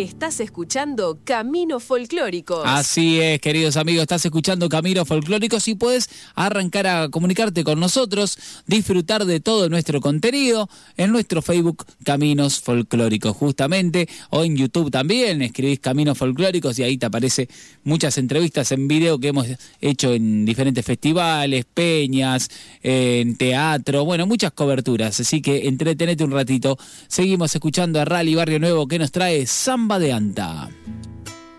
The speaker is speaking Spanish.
Estás escuchando Caminos Folclóricos. Así es, queridos amigos, estás escuchando Caminos Folclóricos y puedes arrancar a comunicarte con nosotros, disfrutar de todo nuestro contenido en nuestro Facebook Caminos Folclóricos, justamente, o en YouTube también, escribís Caminos Folclóricos y ahí te aparece muchas entrevistas en video que hemos hecho en diferentes festivales, peñas, en teatro, bueno, muchas coberturas, así que entretenete un ratito. Seguimos escuchando a Rally Barrio Nuevo que nos trae Samba de Anta.